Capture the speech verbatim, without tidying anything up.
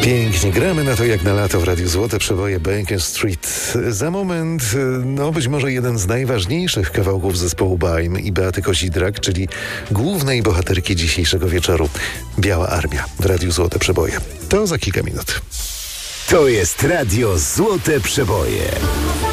Pięknie gramy na to jak na lato w Radiu Złote Przeboje Baker Street. Za moment, no być może jeden z najważniejszych kawałków zespołu Baim i Beaty Kozidrak, czyli głównej bohaterki dzisiejszego wieczoru. Biała Armia w Radiu Złote Przeboje. To za kilka minut. To jest Radio Złote Przeboje.